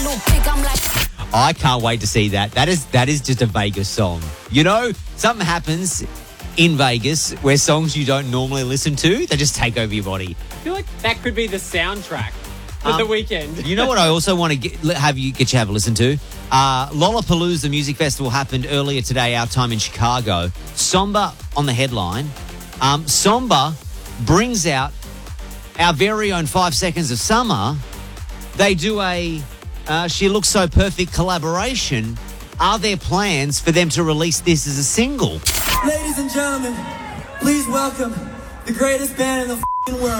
I can't wait to see that. That is just a Vegas song. You know, something happens in Vegas where songs you don't normally listen to, they just take over your body. I feel like that could be the soundtrack for the weekend. You know what I also want to have a listen to? Lollapalooza Music Festival happened earlier today, our time in Chicago. Somber on the headline. Somber brings out our very own 5 Seconds of Summer. They do a She Looks So Perfect collaboration. Are there plans for them to release this as a single? Ladies and gentlemen, please welcome the greatest band in the world.